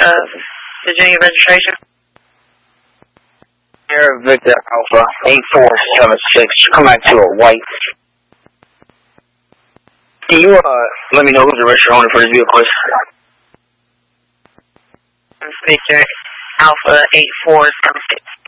Virginia registration? Air Victor Alpha 8476. Come back to a white. Can you let me know who's the registered owner for this vehicle, please? Victor Alpha 8476.